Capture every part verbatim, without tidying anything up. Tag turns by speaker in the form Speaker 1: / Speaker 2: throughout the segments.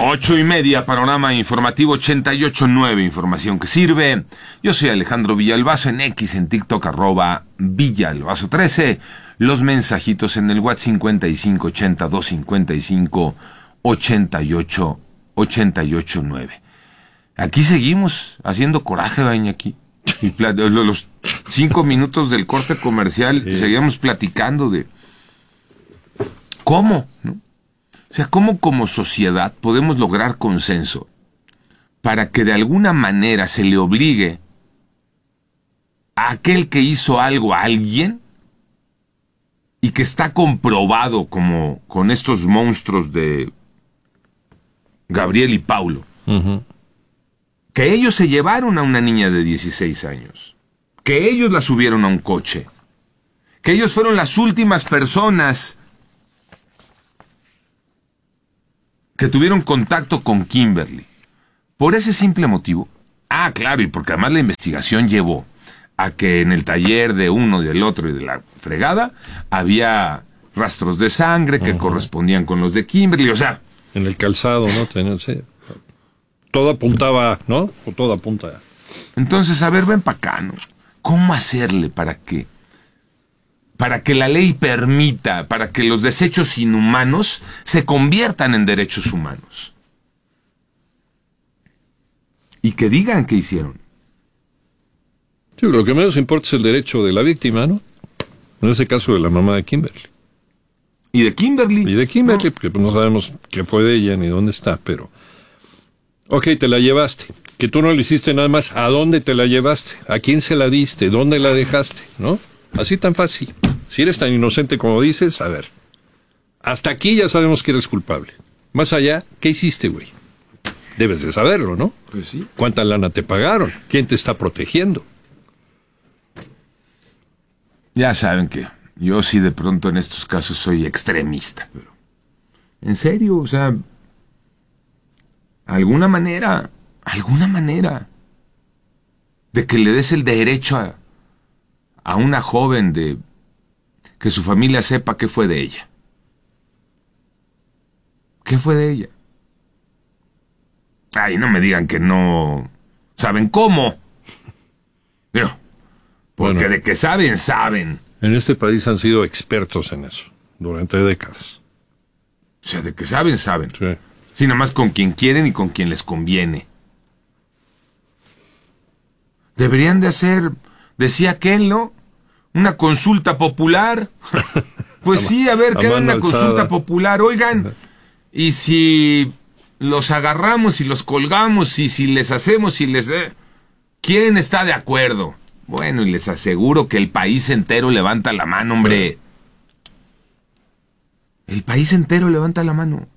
Speaker 1: Ocho y media, panorama informativo ochenta y ocho nueve, información que sirve. Yo soy Alejandro Villalbazo, en X, en TikTok, arroba Villalbazo trece. Los mensajitos en el WhatsApp cincuenta y cinco ochenta dos cincuenta y cinco ochenta y ocho ochenta y ocho nueve. Aquí seguimos haciendo coraje, Baña, aquí. Y plat- los cinco minutos del corte comercial, sí. Seguíamos platicando de cómo, ¿no? O sea, cómo como sociedad podemos lograr consenso para que de alguna manera se le obligue a aquel que hizo algo a alguien y que está comprobado, como con estos monstruos de Gabriel y Paulo, uh-huh. que ellos se llevaron a una niña de dieciséis años, que ellos la subieron a un coche, que ellos fueron las últimas personas que tuvieron contacto con Kimberly. Por ese simple motivo. Ah, claro, y porque además la investigación llevó a que en el taller de uno, del otro y de la fregada había rastros de sangre que uh-huh. correspondían con los de Kimberly, o sea...
Speaker 2: En el calzado, ¿no? Tenía, sí. Todo apuntaba, ¿no? O todo apunta.
Speaker 1: Entonces, a ver, ven para acá, ¿no? ¿Cómo hacerle para que... para que la ley permita, para que los desechos inhumanos se conviertan en derechos humanos? Y que digan qué hicieron.
Speaker 2: Sí, lo que menos importa es el derecho de la víctima, ¿no? En ese caso de la mamá de Kimberly.
Speaker 1: ¿Y de Kimberly?
Speaker 2: Y de Kimberly, no. Porque pues no sabemos qué fue de ella ni dónde está, pero... Ok, te la llevaste. Que tú no le hiciste nada más. ¿A dónde te la llevaste? ¿A quién se la diste? ¿Dónde la dejaste? ¿No? Así tan fácil. Si eres tan inocente como dices, a ver. Hasta aquí ya sabemos que eres culpable. Más allá, ¿qué hiciste, güey? Debes de saberlo, ¿no?
Speaker 1: Pues sí.
Speaker 2: ¿Cuánta lana te pagaron? ¿Quién te está protegiendo?
Speaker 1: Ya saben que yo sí de pronto en estos casos soy extremista, pero... En serio, o sea... Alguna manera, alguna manera... de que le des el derecho a... a una joven de... que su familia sepa qué fue de ella. ¿Qué fue de ella? Ay, no me digan que no... ¿Saben cómo? Yo, porque bueno, de que saben, saben.
Speaker 2: En este país han sido expertos en eso, durante décadas.
Speaker 1: O sea, de que saben, saben.
Speaker 2: Sí.
Speaker 1: Sí, nada más con quien quieren y con quien les conviene. Deberían de hacer, decía aquel, ¿no? Una consulta popular. Pues sí, a ver, que hagan una alzada. Consulta popular. Oigan, y si los agarramos y los colgamos y si les hacemos y les... Eh, ¿quién está de acuerdo? Bueno, y les aseguro que el país entero levanta la mano, hombre. Sí. El país entero levanta la mano.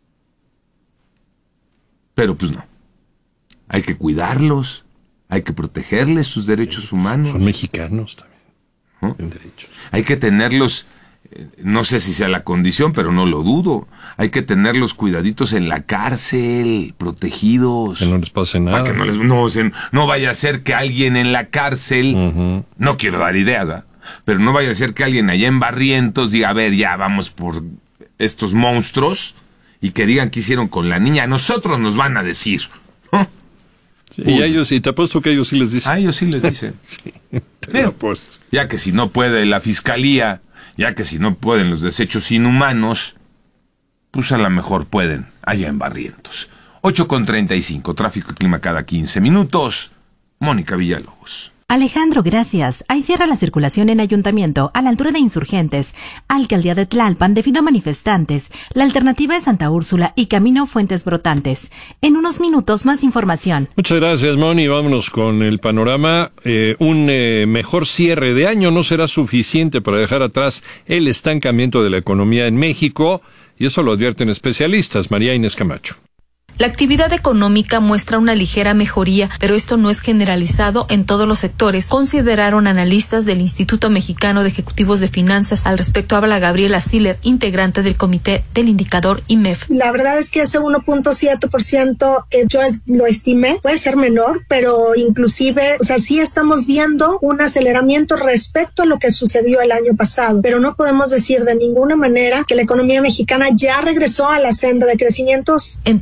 Speaker 1: Pero pues no. Hay que cuidarlos. Hay que protegerles sus derechos humanos.
Speaker 2: Son mexicanos también.
Speaker 1: ¿No? En derechos. Hay que tenerlos, eh, no sé si sea la condición, pero no lo dudo. Hay que tenerlos cuidaditos en la cárcel, protegidos.
Speaker 2: Que no les pase nada.
Speaker 1: Para que no, les, no, no vaya a ser que alguien en la cárcel, uh-huh. no quiero dar ideas, ¿verdad? Pero no vaya a ser que alguien allá en Barrientos diga, a ver, ya vamos por estos monstruos, y que digan qué hicieron con la niña. A nosotros nos van a decir, ¿no?
Speaker 2: Sí, y a ellos, y te apuesto que ellos sí les dicen.
Speaker 1: A ellos sí les dicen.
Speaker 2: Sí, te lo apuesto.
Speaker 1: Ya que si no puede la fiscalía, ya que si no pueden los desechos inhumanos, pues a lo mejor pueden allá en Barrientos. ocho con treinta y cinco, tráfico y clima cada quince minutos. Mónica Villalobos.
Speaker 3: Alejandro, gracias. Ahí cierra la circulación en Ayuntamiento, a la altura de Insurgentes. Alcaldía de Tlalpan debido a manifestantes. La alternativa es Santa Úrsula y Camino Fuentes Brotantes. En unos minutos, más información.
Speaker 2: Muchas gracias, Moni. Vámonos con el panorama. Eh, un eh, mejor cierre de año no será suficiente para dejar atrás el estancamiento de la economía en México, y eso lo advierten especialistas. María Inés Camacho.
Speaker 4: La actividad económica muestra una ligera mejoría, pero esto no es generalizado en todos los sectores, consideraron analistas del Instituto Mexicano de Ejecutivos de Finanzas. Al respecto habla Gabriela Siller, integrante del comité del indicador I M E F.
Speaker 5: La verdad es que ese uno punto siete por ciento eh, yo lo estimé, puede ser menor, pero inclusive, o sea, sí estamos viendo un aceleramiento respecto a lo que sucedió el año pasado, pero no podemos decir de ninguna manera que la economía mexicana ya regresó a la senda de crecimientos.
Speaker 4: En tanto que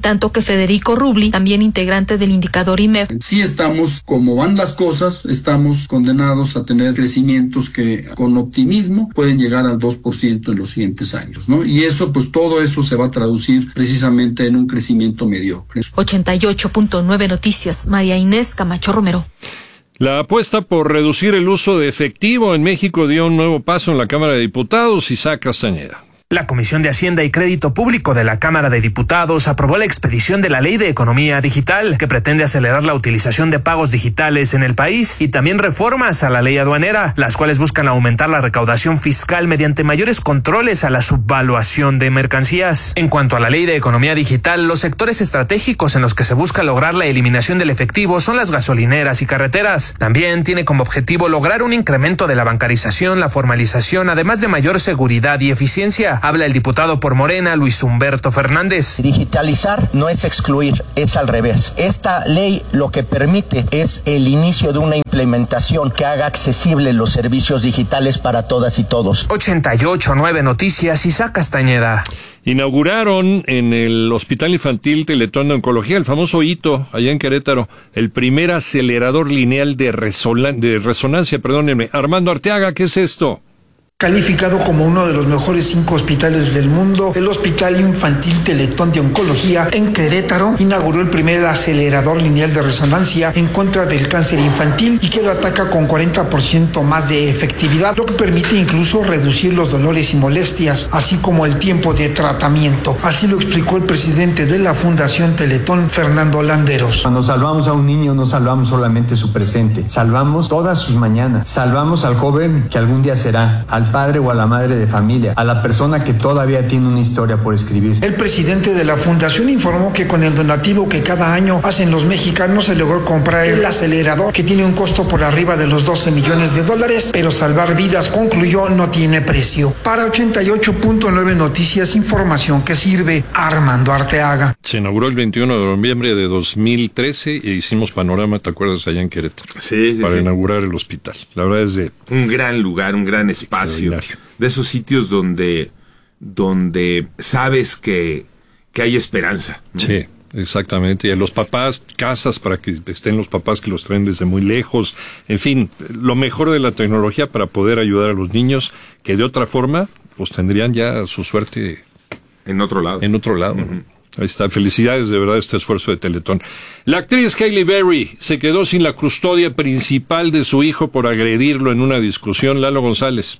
Speaker 4: Federico Rubli, también integrante del indicador I M E F.
Speaker 6: Sí estamos, como van las cosas, estamos condenados a tener crecimientos que con optimismo pueden llegar al dos por ciento en los siguientes años, ¿no? Y eso, pues todo eso se va a traducir precisamente en un crecimiento mediocre.
Speaker 4: ochenta y ocho punto nueve Noticias, María Inés Camacho Romero.
Speaker 2: La apuesta por reducir el uso de efectivo en México dio un nuevo paso en la Cámara de Diputados. Isaac Castañeda.
Speaker 7: La Comisión de Hacienda y Crédito Público de la Cámara de Diputados aprobó la expedición de la Ley de Economía Digital, que pretende acelerar la utilización de pagos digitales en el país, y también reformas a la ley aduanera, las cuales buscan aumentar la recaudación fiscal mediante mayores controles a la subvaluación de mercancías. En cuanto a la Ley de Economía Digital, los sectores estratégicos en los que se busca lograr la eliminación del efectivo son las gasolineras y carreteras. También tiene como objetivo lograr un incremento de la bancarización, la formalización, además de mayor seguridad y eficiencia. Habla el diputado por Morena, Luis Humberto Fernández.
Speaker 8: Digitalizar no es excluir, es al revés. Esta ley lo que permite es el inicio de una implementación que haga accesibles los servicios digitales para todas y todos.
Speaker 7: ochenta y ocho punto nueve Noticias, Isaac Castañeda.
Speaker 2: Inauguraron en el Hospital Infantil Teletón de Oncología, el famoso hito, allá en Querétaro, el primer acelerador lineal de, resonan- de resonancia, perdónenme. Armando Arteaga, ¿qué es esto?
Speaker 9: Calificado como uno de los mejores cinco hospitales del mundo, el Hospital Infantil Teletón de Oncología en Querétaro inauguró el primer acelerador lineal de resonancia en contra del cáncer infantil y que lo ataca con cuarenta por ciento más de efectividad, lo que permite incluso reducir los dolores y molestias, así como el tiempo de tratamiento. Así lo explicó el presidente de la Fundación Teletón, Fernando Landeros.
Speaker 10: Cuando salvamos a un niño, no salvamos solamente su presente, salvamos todas sus mañanas, salvamos al joven que algún día será, al padre o a la madre de familia, a la persona que todavía tiene una historia por escribir.
Speaker 9: El presidente de la fundación informó que con el donativo que cada año hacen los mexicanos se logró comprar el acelerador, que tiene un costo por arriba de los doce millones de dólares, pero salvar vidas, concluyó, no tiene precio. Para ochenta y ocho punto nueve Noticias, información que sirve. Armando Arteaga.
Speaker 2: Se inauguró el veintiuno de noviembre de dos mil trece e hicimos panorama, ¿te acuerdas? Allá en Querétaro.
Speaker 1: Sí, sí,
Speaker 2: Para
Speaker 1: sí.
Speaker 2: inaugurar el hospital. La verdad es de...
Speaker 1: Un gran lugar, un gran espacio. De esos sitios donde, donde sabes que, que hay esperanza, ¿no?
Speaker 2: Sí, exactamente. Y a los papás, casas para que estén los papás que los traen desde muy lejos. En fin, lo mejor de la tecnología para poder ayudar a los niños que de otra forma pues tendrían ya su suerte
Speaker 1: en otro lado.
Speaker 2: En otro lado.
Speaker 1: Uh-huh.
Speaker 2: Ahí está. Felicidades de verdad este esfuerzo de Teletón. La actriz Halle Berry se quedó sin la custodia principal de su hijo por agredirlo en una discusión. Lalo González.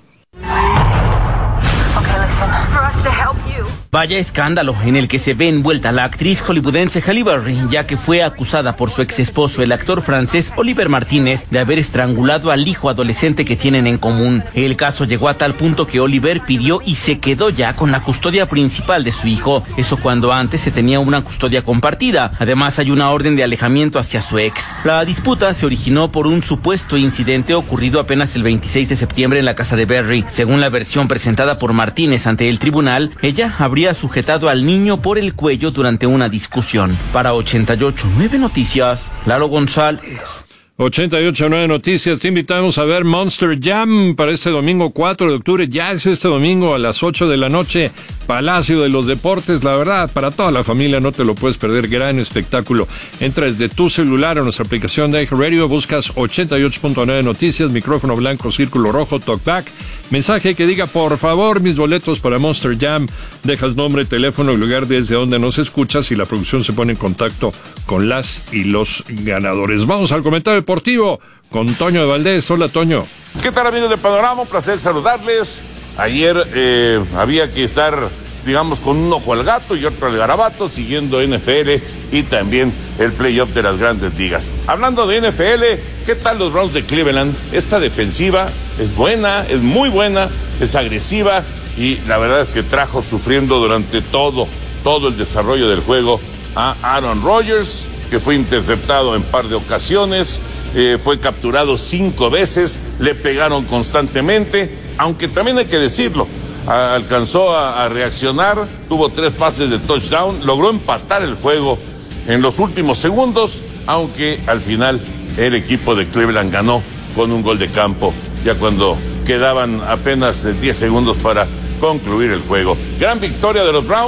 Speaker 11: Vaya escándalo en el que se ve envuelta la actriz hollywoodense Halle Berry, ya que fue acusada por su ex esposo, el actor francés Oliver Martínez, de haber estrangulado al hijo adolescente que tienen en común. El caso llegó a tal punto que Oliver pidió y se quedó ya con la custodia principal de su hijo, eso cuando antes se tenía una custodia compartida. Además hay una orden de alejamiento hacia su ex. La disputa se originó por un supuesto incidente ocurrido apenas el veintiséis de septiembre en la casa de Berry. Según la versión presentada por Martínez ante el tribunal, ella habría sujetado al niño por el cuello durante una discusión. Para ochenta y ocho punto nueve Noticias, Lalo González.
Speaker 2: ochenta y ocho punto nueve Noticias, te invitamos a ver Monster Jam para este domingo cuatro de octubre, ya es este domingo a las ocho de la noche, Palacio de los Deportes. La verdad, para toda la familia no te lo puedes perder, gran espectáculo. Entra desde tu celular a nuestra aplicación de iHeartRadio, buscas ochenta y ocho punto nueve Noticias, micrófono blanco, círculo rojo, talkback, mensaje que diga por favor mis boletos para Monster Jam, dejas nombre, teléfono y lugar desde donde nos escuchas y la producción se pone en contacto con las y los ganadores. Vamos al comentario deportivo con Toño de Valdés. Hola, Toño.
Speaker 12: ¿Qué tal, amigos de Panorama? Un placer saludarles. Ayer eh, había que estar, digamos, con un ojo al gato y otro al garabato, siguiendo N F L y también el playoff de las grandes ligas. Hablando de N F L, ¿qué tal los Browns de Cleveland? Esta defensiva es buena, es muy buena, es agresiva y la verdad es que trajo sufriendo durante todo, todo el desarrollo del juego a Aaron Rodgers, que fue interceptado en par de ocasiones, eh, fue capturado cinco veces, le pegaron constantemente, aunque también hay que decirlo, a, alcanzó a, a reaccionar, tuvo tres pases de touchdown, logró empatar el juego en los últimos segundos, aunque al final el equipo de Cleveland ganó con un gol de campo, ya cuando quedaban apenas diez segundos para concluir el juego. Gran victoria de los Browns,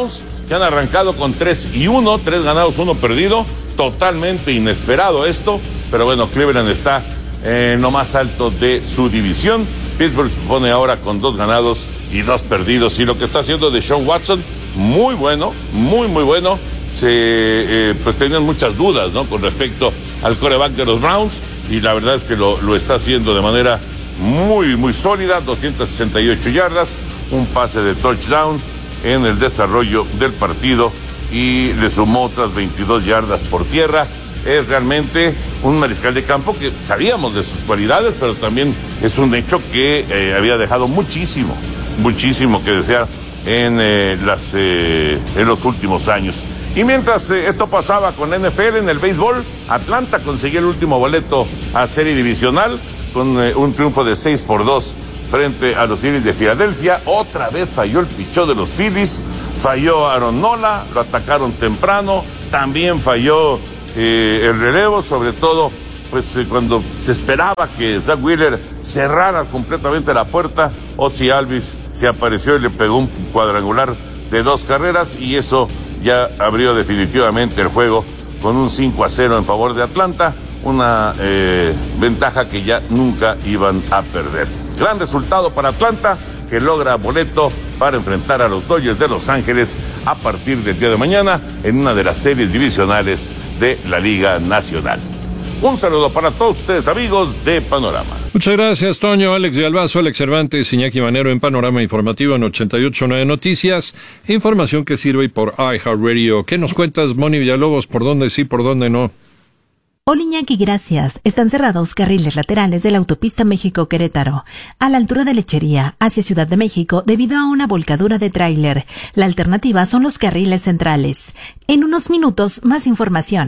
Speaker 12: que han arrancado con tres y uno, tres ganados, uno perdido. Totalmente inesperado esto, pero bueno, Cleveland está en lo más alto de su división. Pittsburgh se pone ahora con dos ganados y dos perdidos. Y lo que está haciendo Deshaun Watson, muy bueno, muy, muy bueno. Se, eh, pues tenían muchas dudas, ¿no?, con respecto al quarterback de los Browns, y la verdad es que lo, lo está haciendo de manera muy, muy sólida. doscientas sesenta y ocho yardas, un pase de touchdown en el desarrollo del partido, y le sumó otras veintidós yardas por tierra. Es realmente un mariscal de campo que sabíamos de sus cualidades, pero también es un hecho que eh, había dejado muchísimo, muchísimo que desear en, eh, las, eh, en los últimos años. Y mientras eh, esto pasaba con la N F L, en el béisbol, Atlanta consiguió el último boleto a serie divisional con eh, un triunfo de seis por dos frente a los Phillies de Filadelfia. Otra vez falló el pichó de los Phillies, falló Aaron Nola, lo atacaron temprano, también falló eh, el relevo, sobre todo pues eh, cuando se esperaba que Zach Wheeler cerrara completamente la puerta. Ozzie Albies se apareció y le pegó un cuadrangular de dos carreras, y eso ya abrió definitivamente el juego con un cinco a cero en favor de Atlanta, una eh, ventaja que ya nunca iban a perder. Gran resultado para Atlanta, que logra boleto para enfrentar a los Dodgers de Los Ángeles a partir del día de mañana en una de las series divisionales de la Liga Nacional. Un saludo para todos ustedes, amigos de Panorama.
Speaker 2: Muchas gracias, Toño. Alex Villalbazo, Alex Cervantes, Iñaki Manero en Panorama Informativo en ochenta y ocho punto nueve Noticias. Información que sirve por iHeartRadio. ¿Qué nos cuentas, Moni Villalobos? ¿Por dónde sí, por dónde no?
Speaker 3: Hola, Iñaki, gracias. Están cerrados carriles laterales de la autopista México-Querétaro, a la altura de Lechería, hacia Ciudad de México, debido a una volcadura de tráiler. La alternativa son los carriles centrales. En unos minutos, más información.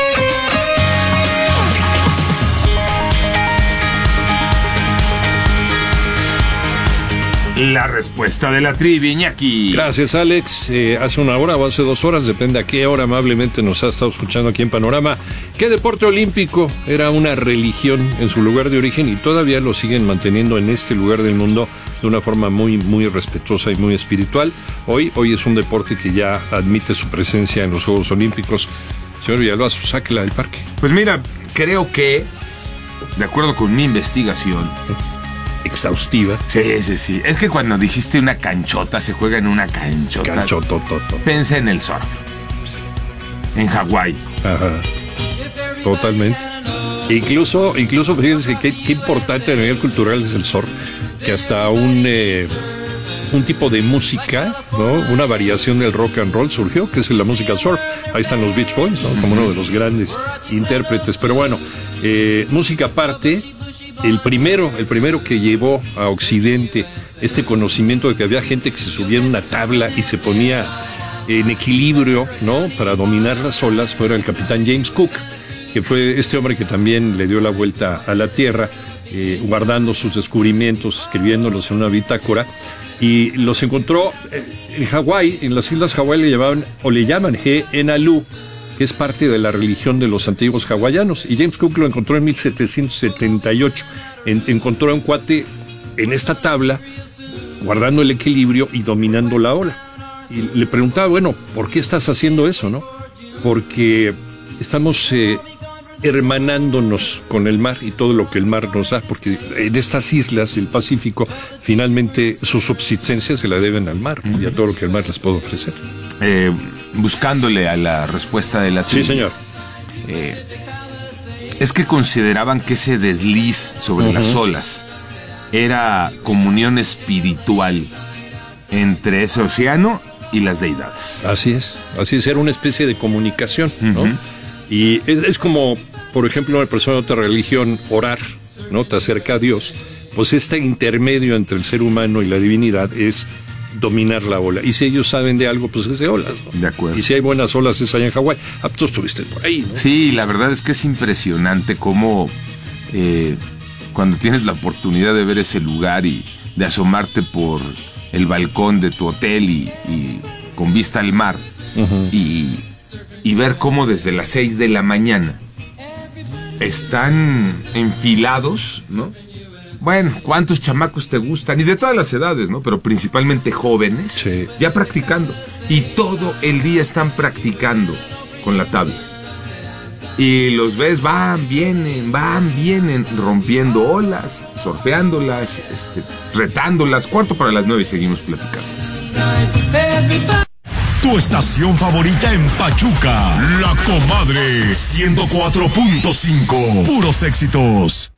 Speaker 1: La respuesta de la trivia, Iñaki.
Speaker 2: Gracias, Alex. Eh, hace una hora o hace dos horas, depende a qué hora amablemente nos ha estado escuchando aquí en Panorama, ¿qué deporte olímpico era una religión en su lugar de origen y todavía lo siguen manteniendo en este lugar del mundo de una forma muy, muy respetuosa y muy espiritual? Hoy, hoy es un deporte que ya admite su presencia en los Juegos Olímpicos. Señor Villalbazo, sáquela del parque.
Speaker 1: Pues mira, creo que, de acuerdo con mi investigación
Speaker 2: exhaustiva.
Speaker 1: Sí, sí, sí. Es que cuando dijiste una canchota, se juega en una canchota.
Speaker 2: Canchotototo.
Speaker 1: Pensé en el surf. En Hawái.
Speaker 2: Ajá. Totalmente. Incluso, incluso fíjense qué, qué importante a nivel cultural es el surf, que hasta un eh, un tipo de música, ¿no? Una variación del rock and roll surgió, que es la música surf. Ahí están los Beach Boys, ¿no? Como uno de los grandes intérpretes. Pero bueno, eh, música aparte. El primero, el primero que llevó a Occidente este conocimiento de que había gente que se subía en una tabla y se ponía en equilibrio, ¿no?, para dominar las olas, fue el capitán James Cook, que fue este hombre que también le dio la vuelta a la Tierra, eh, guardando sus descubrimientos, escribiéndolos en una bitácora, y los encontró en Hawái, en las islas Hawái le llamaban, o le llaman He-Enalu, que es parte de la religión de los antiguos hawaianos, y James Cook lo encontró en mil setecientos setenta y ocho. En, encontró a un cuate en esta tabla, guardando el equilibrio y dominando la ola. Y le preguntaba, bueno, ¿por qué estás haciendo eso, no? Porque estamos eh, hermanándonos con el mar y todo lo que el mar nos da, porque en estas islas del Pacífico, finalmente su subsistencia se la deben al mar, uh-huh, y a todo lo que el mar les puede ofrecer.
Speaker 1: Eh, buscándole a la respuesta de la trivia.
Speaker 2: Sí, señor.
Speaker 1: Eh, es que consideraban que ese desliz sobre uh-huh. las olas era comunión espiritual entre ese océano y las deidades.
Speaker 2: Así es, así es, era una especie de comunicación, ¿no? Uh-huh. Y es, es como, por ejemplo, una persona de otra religión orar, ¿no? Te acerca a Dios. Pues este intermedio entre el ser humano y la divinidad es dominar la ola. Y si ellos saben de algo, pues es de olas, ¿no?
Speaker 1: De acuerdo.
Speaker 2: Y si hay buenas olas es allá en Hawái. Ah, tú estuviste por ahí, ¿no?
Speaker 1: Sí, la verdad es que es impresionante cómo eh, cuando tienes la oportunidad de ver ese lugar y de asomarte por el balcón de tu hotel y, y con vista al mar, uh-huh, y, y ver cómo desde las seis de la mañana están enfilados, ¿no? Bueno, ¿cuántos chamacos te gustan? Y de todas las edades, ¿no? Pero principalmente jóvenes,
Speaker 2: sí,
Speaker 1: ya practicando. y todo el día están practicando con la tabla. Y los ves, van, vienen, van, vienen, rompiendo olas, surfeándolas, este, retándolas. Cuarto para las nueve y seguimos platicando.
Speaker 13: Tu estación favorita en Pachuca, La Comadre, ciento cuatro punto cinco. Puros éxitos.